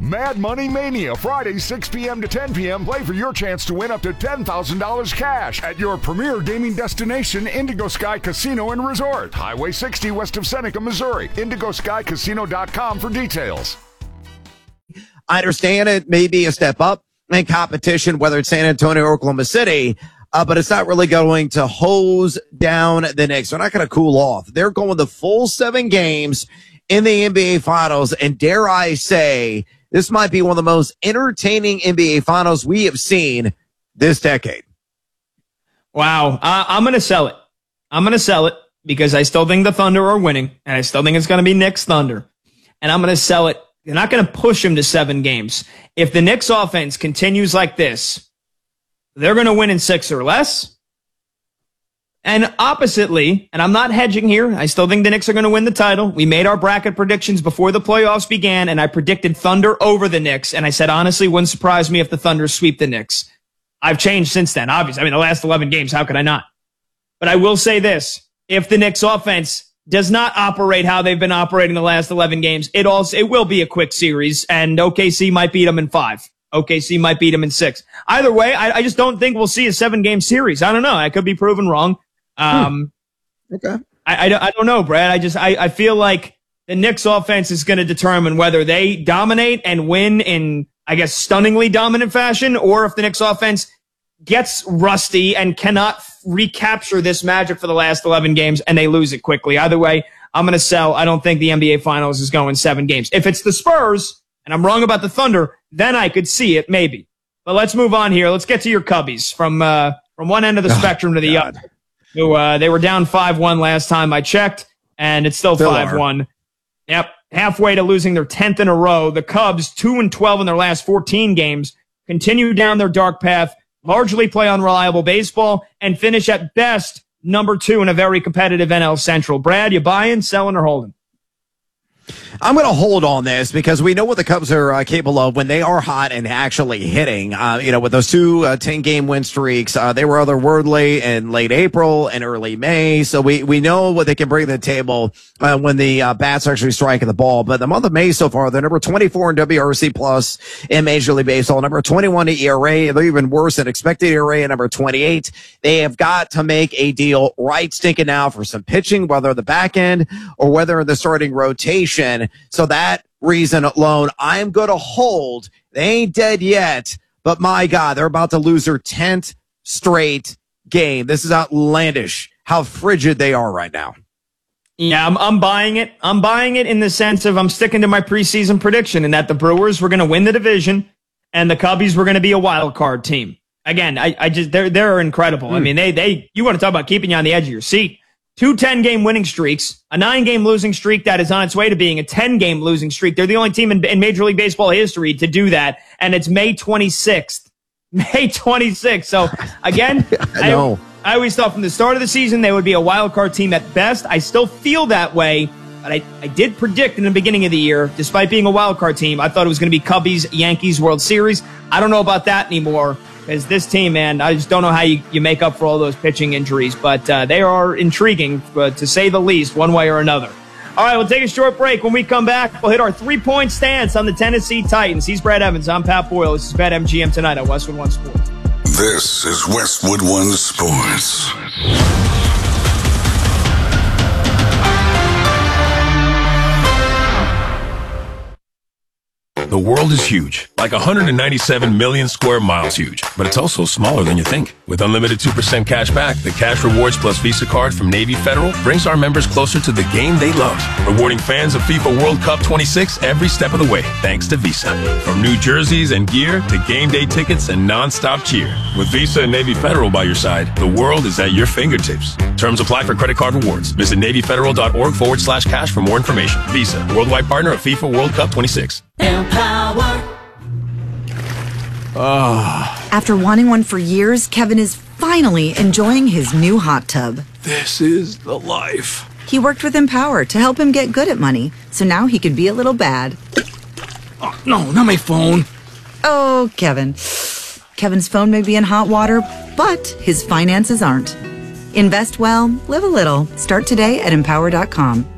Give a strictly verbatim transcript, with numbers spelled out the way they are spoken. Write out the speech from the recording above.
Mad Money Mania, Friday, six p.m. to ten p.m. Play for your chance to win up to ten thousand dollars cash at your premier gaming destination, Indigo Sky Casino and Resort. Highway sixty west of Seneca, Missouri. indigo sky casino dot com for details. I understand it may be a step up in competition, whether it's San Antonio or Oklahoma City, uh, but it's not really going to hose down the Knicks. They're not going to cool off. They're going the full seven games in the N B A Finals, and dare I say, this might be one of the most entertaining N B A Finals we have seen this decade. Wow. Uh, I'm going to sell it. I'm going to sell it because I still think the Thunder are winning, and I still think it's going to be Knicks Thunder. And I'm going to sell it. They're not going to push them to seven games. If the Knicks offense continues like this, they're going to win in six or less. And oppositely, and I'm not hedging here, I still think the Knicks are going to win the title. We made our bracket predictions before the playoffs began, and I predicted Thunder over the Knicks. And I said, honestly, wouldn't surprise me if the Thunder sweep the Knicks. I've changed since then, obviously. I mean, the last eleven games, how could I not? But I will say this. If the Knicks offense does not operate how they've been operating the last eleven games, it also, it will be a quick series, and O K C might beat them in five. O K C might beat them in six. Either way, I, I just don't think we'll see a seven-game series. I don't know. I could be proven wrong. Um, hmm. Okay. I, I, I don't know, Brad. I just, I, I feel like the Knicks offense is going to determine whether they dominate and win in, I guess, stunningly dominant fashion, or if the Knicks offense gets rusty and cannot recapture this magic for the last eleven games and they lose it quickly. Either way, I'm going to sell. I don't think the N B A Finals is going seven games. If it's the Spurs, and I'm wrong about the Thunder, then I could see it, maybe. But let's move on here. Let's get to your Cubbies from, uh, from one end of the oh, spectrum to the God. other. Who, uh, they were down five one last time I checked, and it's still five one. Yep. Halfway to losing their tenth in a row. The Cubs, two and twelve in their last fourteen games, continue down their dark path, largely play unreliable baseball, and finish at best number two in a very competitive N L Central. Brad, you buying, selling, or holding? I'm going to hold on this because we know what the Cubs are uh, capable of when they are hot and actually hitting. Uh, you know, with those two uh, ten-game win streaks, uh, they were otherworldly in late April and early May. So we, we know what they can bring to the table uh, when the uh, bats are actually striking the ball. But the month of May so far, they're number twenty-four in W R C plus in Major League Baseball, number twenty-one in E R A. They're even worse than expected E R A at number twenty-eight. They have got to make a deal right stinking now for some pitching, whether the back end or whether in the starting rotation. So that reason alone, I'm going to hold. They ain't dead yet, but my God, they're about to lose their tenth straight game. This is outlandish how frigid they are right now. Yeah, I'm, I'm buying it. I'm buying it in the sense of I'm sticking to my preseason prediction and that the Brewers were going to win the division and the Cubbies were going to be a wild card team. Again, I, I just, they're, they're incredible. Mm. I mean, they, they, you want to talk about keeping you on the edge of your seat. Two ten-game winning streaks, a nine-game losing streak that is on its way to being a ten-game losing streak. They're the only team in, in Major League Baseball history to do that, and it's May twenty-sixth. May twenty-sixth. So, again, I, know. I, I always thought from the start of the season they would be a wild card team at best. I still feel that way, but I, I did predict in the beginning of the year, despite being a wild card team, I thought it was going to be Cubbies, Yankees, World Series. I don't know about that anymore. Because this team, man, I just don't know how you, you make up for all those pitching injuries. But uh, they are intriguing, uh, to say the least, one way or another. All right, we'll take a short break. When we come back, we'll hit our three-point stance on the Tennessee Titans. He's Brad Evans. I'm Pat Boyle. This is BetMGM tonight on Westwood One Sports. This is Westwood One Sports. The world is huge, like one hundred ninety-seven million square miles huge, but it's also smaller than you think. With unlimited two percent cash back, the Cash Rewards Plus Visa card from Navy Federal brings our members closer to the game they love, rewarding fans of FIFA World Cup twenty-six every step of the way, thanks to Visa. From new jerseys and gear to game day tickets and non-stop cheer. With Visa and Navy Federal by your side, the world is at your fingertips. Terms apply for credit card rewards. Visit NavyFederal.org forward slash cash for more information. Visa, worldwide partner of FIFA World Cup twenty-six. Empower. Oh. After wanting one for years, Kevin is finally enjoying his new hot tub. This is the life. He worked with Empower to help him get good at money, so now he can be a little bad. Oh, no, not my phone. Oh, Kevin. Kevin's phone may be in hot water, but his finances aren't. Invest well, live a little. Start today at empower dot com.